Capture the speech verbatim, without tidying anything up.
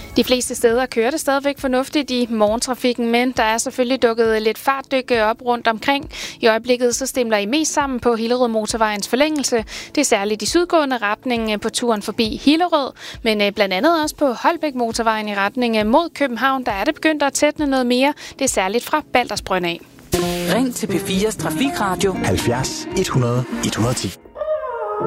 De fleste steder kører det stadigvæk fornuftigt i morgentrafikken, men der er selvfølgelig dukket lidt fartdykke op rundt omkring. I øjeblikket så stemler I mest sammen på Hillerød Motorvejens forlængelse. Det er særligt i sydgående retning på turen forbi Hillerød, men blandt andet også på Holbæk Motorvejen i retning mod København. Der er det begyndt at tætne noget mere. Det er særligt fra Baldersbrønd af. Ring til P fires Trafikradio halvfjerds et hundrede et hundrede og ti.